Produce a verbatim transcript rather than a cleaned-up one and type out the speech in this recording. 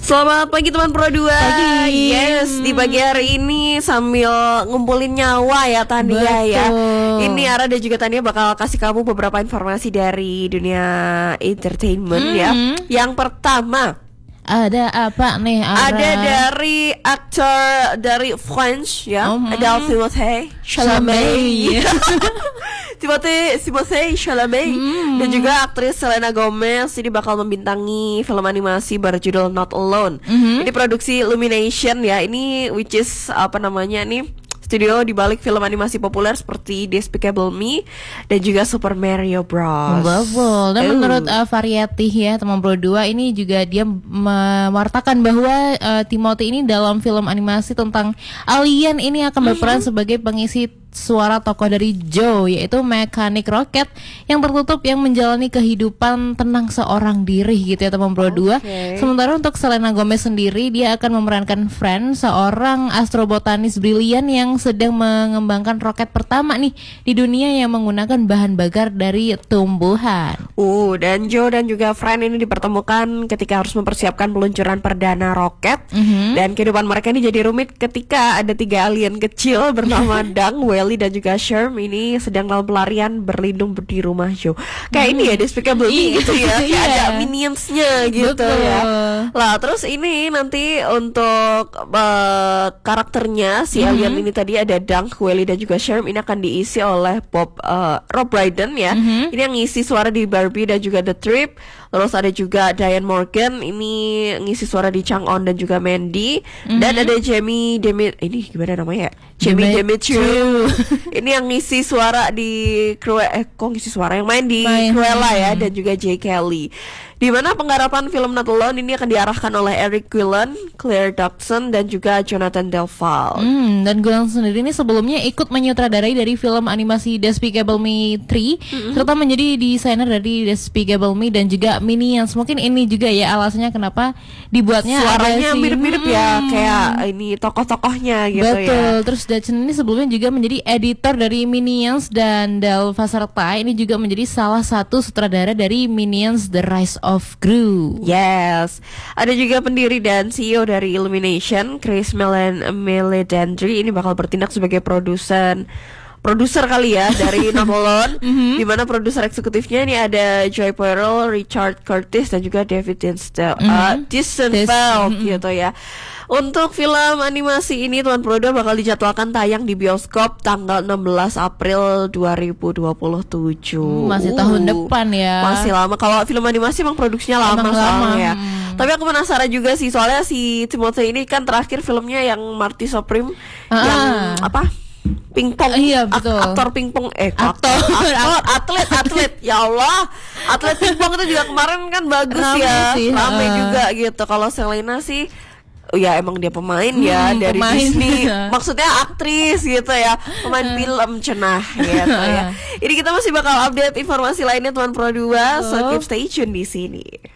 Selamat pagi teman Pro dua. Pagi. Yes, di pagi hari ini sambil ngumpulin nyawa ya Tania ya. Ini Ara dan juga Tania bakal kasih kamu beberapa informasi dari dunia entertainment ya. Mhm. Yang pertama, Ada apa nih, Ara? ada dari aktor dari French ya, Mhm. ada Timothée Chalamet. Timothée Timothée Chalamet dan juga aktris Selena Gomez ini bakal membintangi film animasi berjudul Not Alone. Mhm. Ini produksi Illumination ya. Ini which is apa namanya nih? Studio di balik film animasi populer seperti Despicable Me dan juga Super Mario Bros. Betul. Dan Oh. menurut uh, Variety ya, teman Pro dua ini juga dia mewartakan bahwa uh, Timothy ini dalam film animasi tentang alien ini akan berperan sebagai pengisi suara tokoh dari Joe, yaitu mekanik roket yang tertutup yang menjalani kehidupan tenang seorang diri gitu ya teman Pro dua. Oke. Sementara untuk Selena Gomez sendiri, dia akan memerankan Fran, seorang astrobotanis brilian yang sedang mengembangkan roket pertama nih di dunia yang menggunakan bahan bakar dari tumbuhan. Uh, dan Joe dan juga Fran ini dipertemukan ketika harus mempersiapkan peluncuran perdana roket. Mhm. Dan kehidupan mereka ini jadi rumit ketika ada tiga alien kecil bernama Dang, Welly dan juga Sherm ini sedang dalam pelarian berlindung di rumah Joe. Kayak ini ya Despicable Me gitu ya. Kayak Iya. ada minionsnya gitu Betul. ya. Lah terus ini nanti untuk uh, karakternya si alien ini tadi ada Dang, Welly dan juga Sherm ini akan diisi oleh Bob uh, Rob Brydon ya. Ini yang ngisi suara di Barbie dan juga The Trip. Terus ada juga Diane Morgan ini ngisi suara di Chang-on dan juga Mandy. Dan ada Jamie Demit ini gimana namanya ya? Jamie Demetriou. Demetriou. Ini yang ngisi suara di Cruella, eh kok ngisi suara yang main di Main. Cruella ya, dan juga Jay Kelly. Di mana penggarapan film Not Alone ini akan diarahkan oleh Eric Quillen, Claire Dodson dan juga Jonathan Delval. Hmm, dan Gulang sendiri ini sebelumnya ikut menyutradarai dari film animasi Despicable Me tiga, serta menjadi desainer dari Despicable Me dan juga Minions. Mungkin ini juga ya alasannya kenapa dibuatnya Suaranya ada si- mirip-mirip ya, Hmm. kayak ini tokoh-tokohnya gitu Betul. ya. Terus Dutton ini sebelumnya juga menjadi editor dari Minions dan Delva serta ini juga menjadi salah satu sutradara dari Minions The Rise of Gru. Yes, ada juga pendiri dan C E O dari Illumination, Chris Melan Meledandri ini bakal bertindak sebagai produsen produser kali ya dari Not Alone. Di mana produser eksekutifnya ini ada Joy Perrell, Richard Curtis dan juga David Dinstel, uh, Disenfeld gitu ya. Untuk film animasi ini Tuan Pro dua bakal dijadwalkan tayang di bioskop tanggal enam belas April dua ribu dua puluh tujuh. Hmm, masih tahun depan ya. Masih lama. Kalau film animasi emang produksinya lama Emang soalnya lama. ya. Hmm. Tapi aku penasaran juga sih, soalnya si Timothée ini kan terakhir filmnya yang Marty Supreme Ah. yang apa? Pingpong. Iya, Ak- betul. aktor pingpong eh kok Aktor. aktor atlet atlet ya Allah, atlet pingpong itu juga kemarin kan bagus Rame ya, sih, rame uh. juga gitu. Kalau Selena sih oh ya emang dia pemain ya Hmm, dari pemain. Disney, maksudnya aktris gitu ya, pemain film cenah gitu ya. Ini kita masih bakal update informasi lainnya Tuan Pro dua, so Oh. keep stay tune di sini.